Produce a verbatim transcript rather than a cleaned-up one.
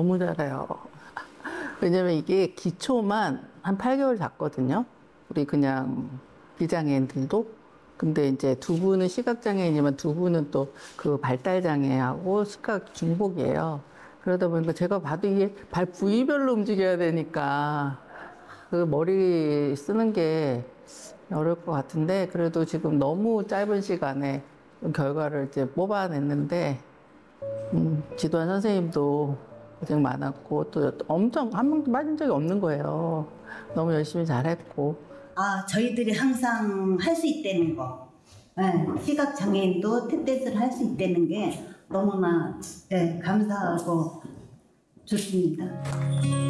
너무 잘해요. 왜냐면 이게 기초만 한 팔 개월 잤거든요. 우리 그냥 비장애인들도. 근데 이제 두 분은 시각장애인이지만 두 분은 또 그 발달장애하고 시각 중복이에요. 그러다 보니까 제가 봐도 이게 발 부위별로 움직여야 되니까 그 머리 쓰는 게 어려울 것 같은데 그래도 지금 너무 짧은 시간에 결과를 이제 뽑아냈는데 음, 지도한 선생님도 고생 많았고 또 엄청 한 명도 빠진 적이 없는 거예요. 너무 열심히 잘했고. 아, 저희들이 항상 할 수 있다는 거. 네, 시각장애인도 탭댄스를 할 수 있다는 게 너무나 네, 감사하고 좋습니다.